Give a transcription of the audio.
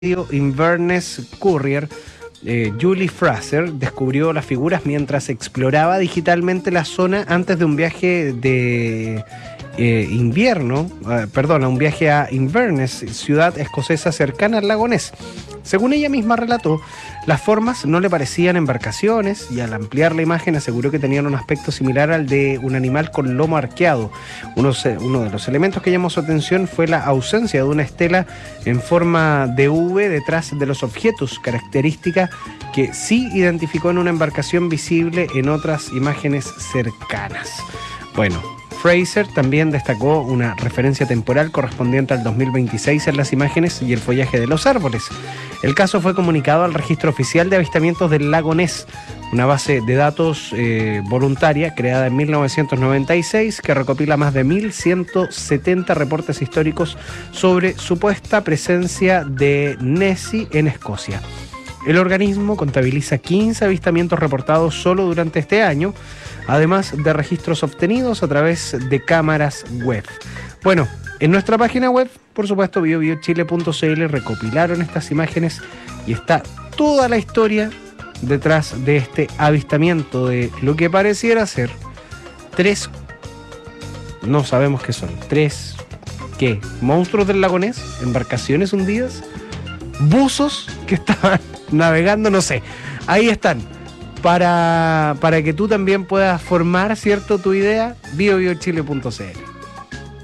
Inverness Courier, Julie Fraser descubrió las figuras mientras exploraba digitalmente la zona antes de un viaje de un viaje a Inverness, ciudad escocesa cercana al lago Ness. Según ella misma relató, las formas no le parecían embarcaciones y al ampliar la imagen aseguró que tenían un aspecto similar al de un animal con lomo arqueado. Uno de los elementos que llamó su atención fue la ausencia de una estela en forma de V detrás de los objetos, característica que sí identificó en una embarcación visible en otras imágenes cercanas. Bueno, Fraser también destacó una referencia temporal correspondiente al 2026 en las imágenes y el follaje de los árboles. El caso fue comunicado al Registro Oficial de Avistamientos del Lago Ness, una base de datos voluntaria creada en 1996 que recopila más de 1.170 reportes históricos sobre supuesta presencia de Nessie en Escocia. El organismo contabiliza 15 avistamientos reportados solo durante este año, además de registros obtenidos a través de cámaras web. Bueno, en nuestra página web, por supuesto, biobiochile.cl, recopilaron estas imágenes y está toda la historia detrás de este avistamiento de lo que pareciera ser no sabemos qué son, ¿qué? ¿Monstruos del lago Ness? ¿Embarcaciones hundidas? ¿Buzos que estaban navegando? No sé. Ahí están. Para que tú también puedas formar, ¿cierto?, tu idea, biobiochile.cl.